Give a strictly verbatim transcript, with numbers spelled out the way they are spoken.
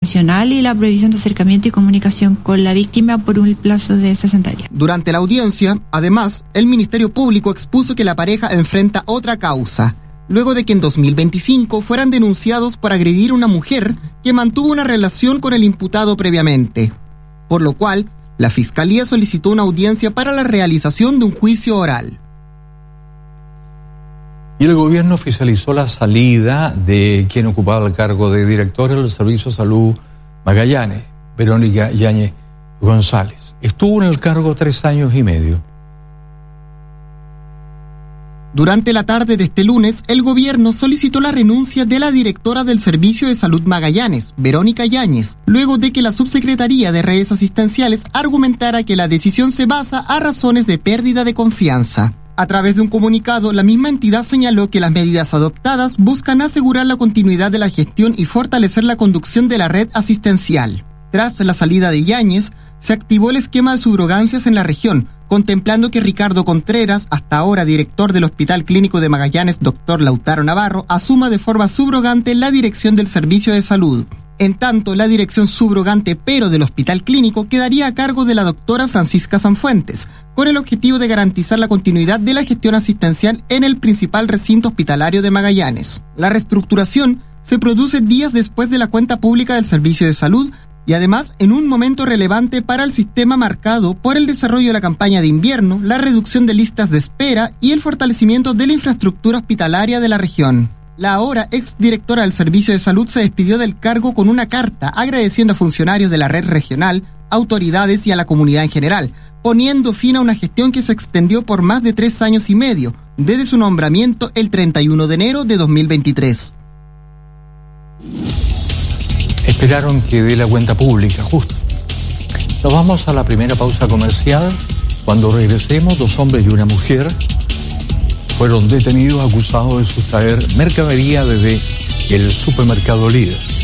condicional y la prohibición de acercamiento y comunicación con la víctima por un plazo de sesenta días. Durante la audiencia, además, el Ministerio Público expuso que la pareja enfrenta otra causa, luego de que en dos mil veinticinco fueran denunciados por agredir a una mujer que mantuvo una relación con el imputado previamente, por lo cual la Fiscalía solicitó una audiencia para la realización de un juicio oral. Y el gobierno oficializó la salida de quien ocupaba el cargo de directora del Servicio de Salud Magallanes, Verónica Yáñez González. Estuvo en el cargo tres años y medio. Durante la tarde de este lunes, el gobierno solicitó la renuncia de la directora del Servicio de Salud Magallanes, Verónica Yáñez, luego de que la Subsecretaría de Redes Asistenciales argumentara que la decisión se basa a razones de pérdida de confianza. A través de un comunicado, la misma entidad señaló que las medidas adoptadas buscan asegurar la continuidad de la gestión y fortalecer la conducción de la red asistencial. Tras la salida de Yáñez, se activó el esquema de subrogancias en la región, contemplando que Ricardo Contreras, hasta ahora director del Hospital Clínico de Magallanes, doctor Lautaro Navarro, asuma de forma subrogante la dirección del servicio de salud. En tanto, la dirección subrogante pero del Hospital Clínico quedaría a cargo de la doctora Francisca Sanfuentes, con el objetivo de garantizar la continuidad de la gestión asistencial en el principal recinto hospitalario de Magallanes. La reestructuración se produce días después de la cuenta pública del servicio de salud, y además en un momento relevante para el sistema marcado por el desarrollo de la campaña de invierno, la reducción de listas de espera y el fortalecimiento de la infraestructura hospitalaria de la región. La ahora exdirectora del Servicio de Salud se despidió del cargo con una carta agradeciendo a funcionarios de la red regional, autoridades y a la comunidad en general, poniendo fin a una gestión que se extendió por más de tres años y medio, desde su nombramiento el treinta y uno de enero de dos mil veintitrés. Esperaron que dé la cuenta pública, justo. Nos vamos a la primera pausa comercial. Cuando regresemos, dos hombres y una mujer fueron detenidos acusados de sustraer mercadería desde el supermercado Líder.